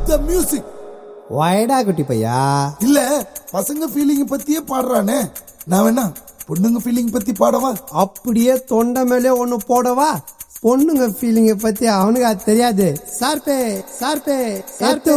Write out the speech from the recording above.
The music. வாயடா குட்டி பையா. இல்ல பசங்க ஃபீலிங் பத்தியே பாடுறானே, நான் வேணா பொண்ணுங்க ஃபீலிங் பத்தி பாடவா? அப்படியே தொண்டை மேலே ஒண்ணு போடவா? பொண்ணுங்க ஃபீலிங்க பத்தி அவனுக்கு அது தெரியாது. சார்பே சார்பே சார்பே